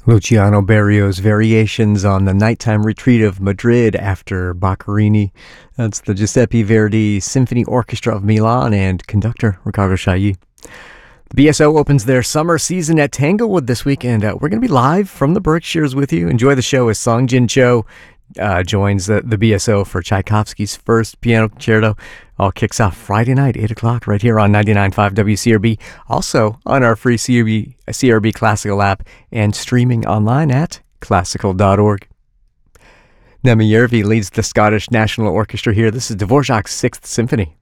Luciano Berio's Variations on the Nighttime Retreat of Madrid after Boccherini. That's the Giuseppe Verdi Symphony Orchestra of Milan and conductor Riccardo Chailly. The BSO opens their summer season at Tanglewood this week, and we're going to be live from the Berkshires with you. Enjoy the show as Song Jin Cho joins the BSO for Tchaikovsky's first piano concerto. All kicks off Friday night, 8 o'clock, right here on 99.5 WCRB. Also on our free CRB Classical app and streaming online at classical.org. Nemi Järvi leads the Scottish National Orchestra here. This is Dvorak's Sixth Symphony.